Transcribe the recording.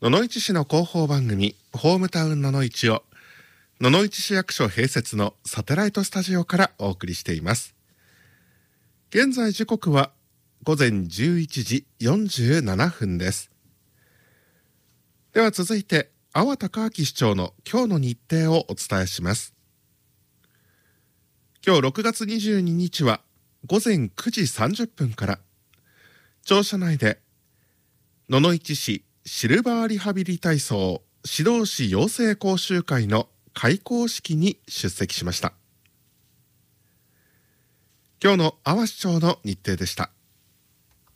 野々市市の広報番組ホームタウン野々市を野々市市役所併設のサテライトスタジオからお送りしています。現在時刻は午前11時47分です。では続いて阿波隆明市長の今日の日程をお伝えします。今日6月22日は午前9時30分から庁舎内で野々市市シルバーリハビリ体操指導士養成講習会の開講式に出席しました。今日の阿波市長の日程でした。